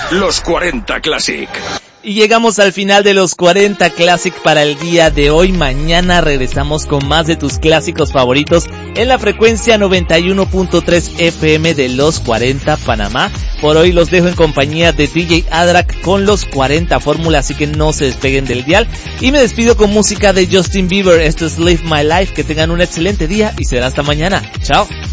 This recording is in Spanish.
Los 40 Classic. Y llegamos al final de los 40 Classic para el día de hoy. Mañana regresamos con más de tus clásicos favoritos en la frecuencia 91.3 FM de los 40 Panamá. Por hoy los dejo en compañía de DJ Adrak con los 40 Fórmula, así que no se despeguen del dial. Y me despido con música de Justin Bieber. Esto es Live My Life. Que tengan un excelente día y será hasta mañana. Chao.